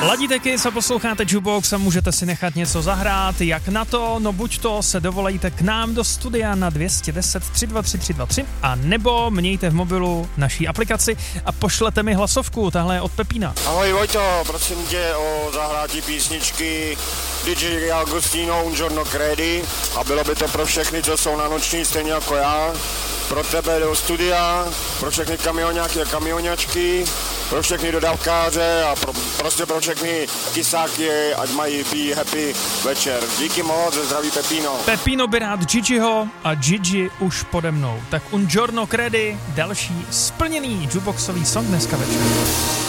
Ladíte Kiss a posloucháte Jukebox a můžete si nechat něco zahrát. Jak na to? No buď to se dovolejte k nám do studia na 210 323 323 a nebo mějte v mobilu naší aplikaci a pošlete mi hlasovku. Tahle je od Pepína. Ahoj Vojto, prosím tě o zahrátí písničky DJ Agostino Un Giorno Credi a bylo by to pro všechny, co jsou na noční stejně jako já. Pro tebe do studia, pro všechny kamionáky a kamionačky, pro všechny dodávkáře a prostě pro všechny kysáky, ať mají be happy večer. Díky moc, zdraví Pepino. Pepino by rád Gigiho a Gigi už pode mnou. Tak Un Giorno Credi, další splněný jukeboxový song dneska večer.